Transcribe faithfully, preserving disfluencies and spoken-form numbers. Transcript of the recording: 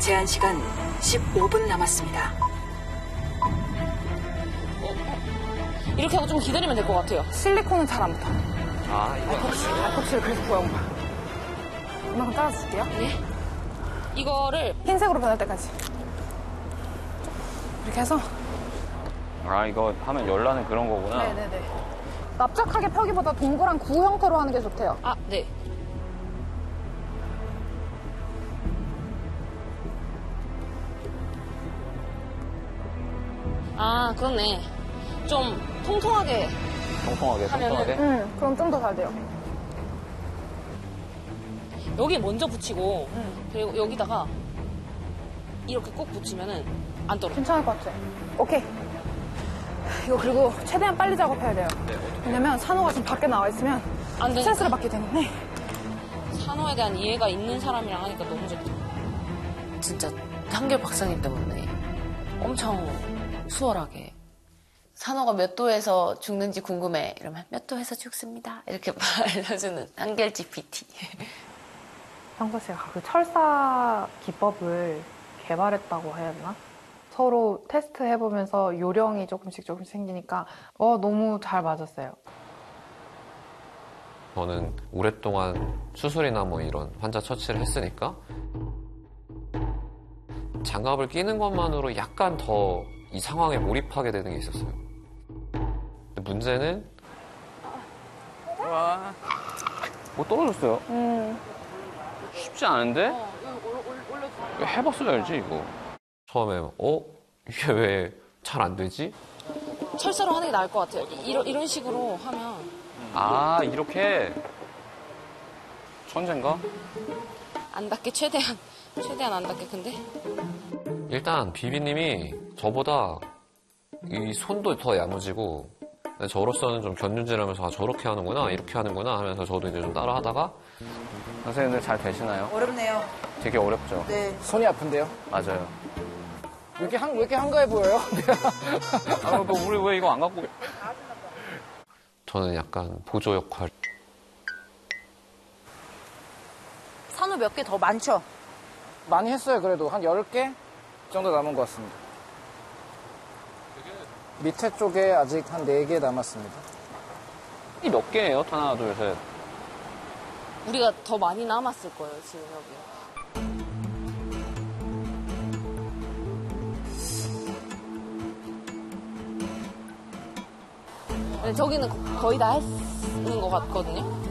제한 시간 십오 분 남았습니다. 이렇게 하고 좀 기다리면 될 것 같아요. 실리콘은 잘 안 붙어. 아, 이거. 알터치, 알터치를 그래서 구해온 거야. 이만큼 따라줄게요. 예. 이거를 흰색으로 변할 때까지. 이렇게 해서. 아, 이거 하면 열나는 그런 거구나. 네네네. 납작하게 펴기보다 동그란 구 형태로 하는 게 좋대요. 아, 네. 아, 그렇네. 좀 통통하게. 통통하게, 하면은- 통통하게. 응, 그럼 좀 더 잘 돼요. 여기 먼저 붙이고, 응. 그리고 여기다가 이렇게 꼭 붙이면은 안 떨어져. 괜찮을 것 같아. 오케이. 이거 그리고 최대한 빨리 작업해야 돼요. 왜냐면 산호가 지금 밖에 나와 있으면 안 되니까. 스트레스를 받기 때문에. 산호에 대한 이해가 있는 사람이랑 하니까 너무 좋다. 진짜 한결 박사님 때문에 엄청 수월하게 산호가 몇 도에서 죽는지 궁금해 이러면 몇 도에서 죽습니다 이렇게 알려주는 한결 지피티. 평소시에 그 철사 기법을 개발했다고 해야 되나? 서로 테스트 해보면서 요령이 조금씩 조금씩 생기니까 어 너무 잘 맞았어요. 저는 오랫동안 수술이나 뭐 이런 환자 처치를 했으니까 장갑을 끼는 것만으로 약간 더 이 상황에 몰입하게 되는 게 있었어요. 근데 문제는 와. 뭐 떨어졌어요? 음. 쉽지 않은데? 이거 해봤어야지, 이거. 처음에 어? 이게 왜 잘 안 되지? 철사로 하는 게 나을 것 같아요. 이런, 이런 식으로 하면. 아, 이렇게. 천재인가? 안 닿게 최대한, 최대한 안 닿게. 근데 일단 비비님이 저보다 이 손도 더 야무지고 저로서는 좀 견눈질하면서 아, 저렇게 하는구나 이렇게 하는구나 하면서 저도 이제 좀 따라 하다가 선생님들 잘 되시나요? 어렵네요. 되게 어렵죠? 네. 손이 아픈데요? 맞아요. 왜 이렇게, 한, 왜 이렇게 한가해 보여요? 아, 그 우리 왜 이거 안 갖고. 저는 약간 보조 역할. 산후 몇 개 더 많죠? 많이 했어요, 그래도. 한 열 개 정도 남은 것 같습니다. 밑에 쪽에 아직 한 네 개 남았습니다. 이 몇 개예요? 하나, 둘, 셋. 우리가 더 많이 남았을 거예요, 지금 여기. 근데 저기는 거의 다 했는 것 같거든요.